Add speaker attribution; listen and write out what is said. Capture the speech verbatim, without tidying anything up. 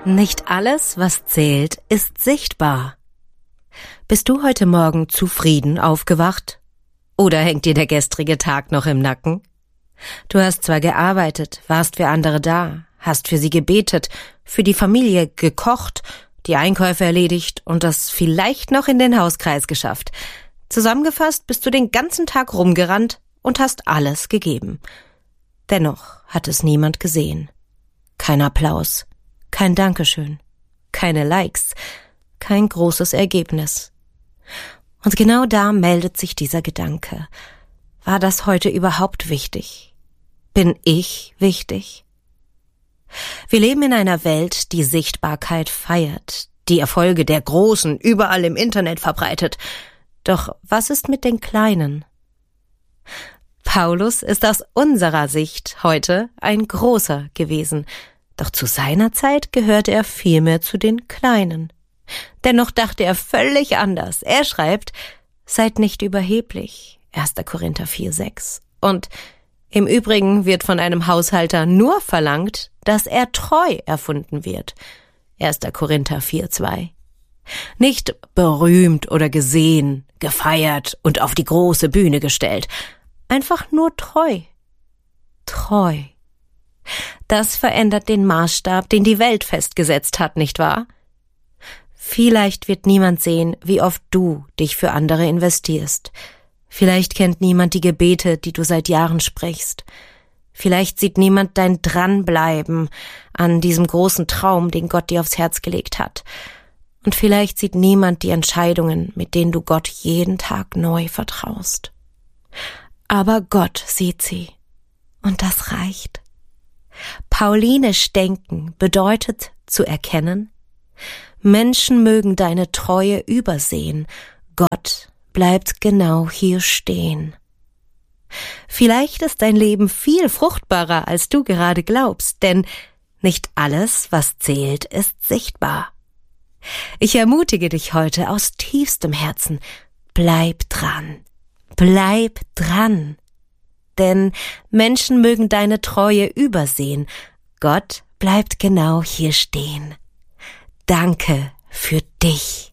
Speaker 1: Nicht alles, was zählt, ist sichtbar. Bist du heute Morgen zufrieden aufgewacht? Oder hängt dir der gestrige Tag noch im Nacken? Du hast zwar gearbeitet, warst für andere da, hast für sie gebetet, für die Familie gekocht, die Einkäufe erledigt und das vielleicht noch in den Hauskreis geschafft. Zusammengefasst bist du den ganzen Tag rumgerannt und hast alles gegeben. Dennoch hat es niemand gesehen. Kein Applaus, kein Dankeschön, keine Likes, kein großes Ergebnis. Und genau da meldet sich dieser Gedanke. War das heute überhaupt wichtig? Bin ich wichtig? Wir leben in einer Welt, die Sichtbarkeit feiert, die Erfolge der Großen überall im Internet verbreitet. Doch was ist mit den Kleinen? Paulus ist aus unserer Sicht heute ein Großer gewesen, doch zu seiner Zeit gehörte er vielmehr zu den Kleinen. Dennoch dachte er völlig anders. Er schreibt, seid nicht überheblich, erster Korinther vier sechs. Und im Übrigen wird von einem Haushalter nur verlangt, dass er treu erfunden wird, erster Korinther vier zwei. Nicht berühmt oder gesehen, gefeiert und auf die große Bühne gestellt. Einfach nur treu. Treu. Das verändert den Maßstab, den die Welt festgesetzt hat, nicht wahr? Vielleicht wird niemand sehen, wie oft du dich für andere investierst. Vielleicht kennt niemand die Gebete, die du seit Jahren sprichst. Vielleicht sieht niemand dein Dranbleiben an diesem großen Traum, den Gott dir aufs Herz gelegt hat. Und vielleicht sieht niemand die Entscheidungen, mit denen du Gott jeden Tag neu vertraust. Aber Gott sieht sie. Und das reicht. Paulinisch denken bedeutet zu erkennen, Menschen mögen deine Treue übersehen, Gott bleibt genau hier stehen. Vielleicht ist dein Leben viel fruchtbarer, als du gerade glaubst, denn nicht alles, was zählt, ist sichtbar. Ich ermutige dich heute aus tiefstem Herzen, bleib dran, bleib dran. Denn Menschen mögen deine Treue übersehen, Gott bleibt genau hier stehen. Danke für dich.